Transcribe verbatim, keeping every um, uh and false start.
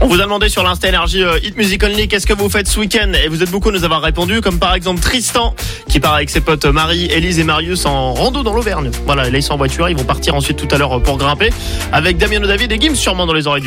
On vous a demandé sur l'Insta Énergie euh, Hit Music Only qu'est-ce que vous faites ce week-end, et vous êtes beaucoup à nous avoir répondu, comme par exemple Tristan qui part avec ses potes Marie, Élise et Marius en rando dans l'Auvergne. Voilà, là ils sont en voiture, ils vont partir ensuite tout à l'heure pour grimper avec Damien David et Gims sûrement dans les oreilles.